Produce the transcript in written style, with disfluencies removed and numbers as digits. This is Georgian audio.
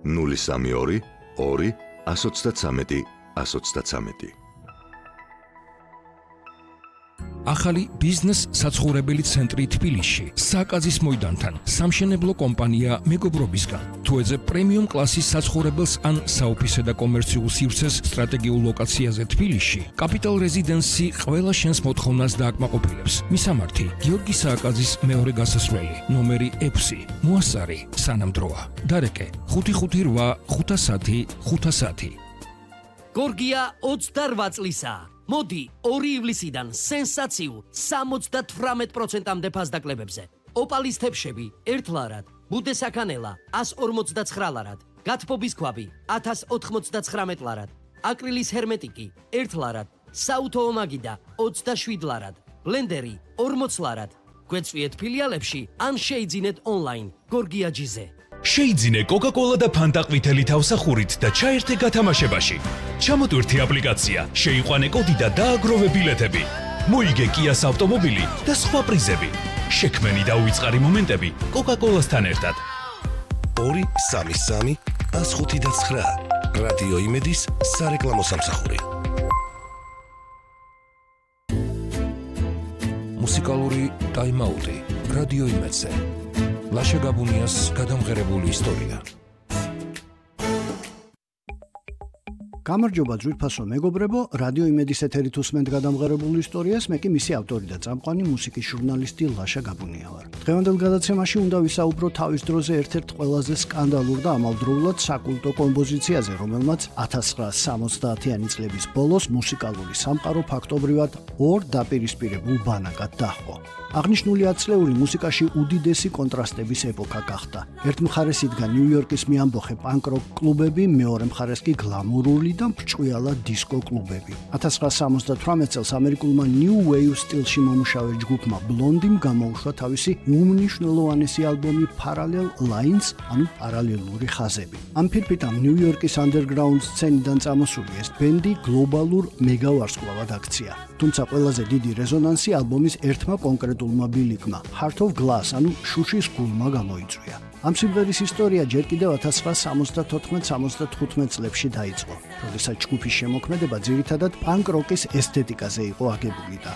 032 2 133 133. ახალი ბიზნეს საცხოვრებელი ცენტრი თბილისში, სააკაძის მოედანთან, სამშენებლო კომპანია მეგობრობისგან. თუ ეძებ პრემიუმ კლასის საცხოვრებელს ან საოფისე და კომერციულ სივრცეს სტრატეგიულ ლოკაციაზე თბილისში, კაპიტალ რეზიდენსი ყველა შენს მოთხოვნას დააკმაყოფილებს. მისამართი: გიორგი სააკაძის მეორე გასასვლელი, ნომერი 6, მოასწარი, სანამდროა. დარეკე: 558 510 510. გორგია 28 წლისაა. მოდი 2 ივლისიდან სენსაციულ 78%-მდე ფასდაკლებებზე. ოპალის თეფშები 1 ლარად, ბუდეს აქანელა 159 ლარად, გათბობის ქვაბი 1099 ლარად, აკრილის ჰერმეტიკი 1 ლარად, საუთო ომაგიდა 27 ლარად, ბლენდერი 40 ლარად. გვეწვიეთ ფილიალებში ან შეიძინეთ ონლაინ გორგიაჯიზე. შეიძინე კოკა-კოლა და ფანტა ყვითელი თავსახურით და ჩაერთე გათამაშებაში. ჩამოტვირთე აპლიკაცია, შეიყვანე კოდი და დააგროვე ბილეთები. მოიგე კიას ავტომობილი და სხვა პრიზები. შექმენი და უიწყარი მომენტები კოკა-კოლასთან ერთად. 233 159 რადიო იმედის სარეკლამო სამსახური. მუსიკალური ტაიმაუტი რადიო იმედზე. ლაშა გაბუნიას გადამღერებული ისტორია. გამარჯობა ძვირფასო მეგობრებო, რადიო იმედის ეთერით უსმენთ გადამღერებული ისტორიას, მე კი მისი ავტორი და წამყვანი მუსიკის ჟურნალისტი ლაშა გაბუნია ვარ. დღევანდელ გადაცემაში უნდა ვისაუბრო თავის დროზე ერთ-ერთ ყველაზე სკანდალურ და ამავდროულად საკულტო კომპოზიციაზე, რომელმაც 1970-იანი წლების ბოლოს მუსიკალური სამყარო ფაქტობრივად ორ დაპირისპირებულ ბანაკად დაჰყო. აღნიშნული ათწლეული მუსიკაში უდიდესი კონტრასტების ეპოქა გახდა. ერთ მხარეს იდგა ნიუ-იორკის მიამბოხე პანკ-როკ კლუბები, მეორე მხარეს კი გლამურული და ბრჭყვიალა დისკო კლუბები. 1978 წელს ამერიკულმა New Wave სტილში მომუშავე ჯგუფმა Blondie გამოუშვა თავისი უმნიშვნელოვანესი ალბომი Parallel Lines, ანუ პარალელური ხაზები. ამ ფირფიტამ ნიუ-იორკის underground სცენიდან წამოსული ეს ბენდი გლობალურ მეგავარსკვლავად აქცია. თუმცა ყველაზე დიდი რეზონანსი ალბომის ერთმა კონკრეტულმა ბილიკმა, Heart of Glass, ანუ შუშის გულმა გამოიწვია. ამ სიმღერის ისტორია ჯერ კიდევ 1974-75 წლებში დაიწყო, როდესაც ჯგუფის შემოქმედება ძირითადად პანკ-როკის ესთეტიკაზე იყო აგებული და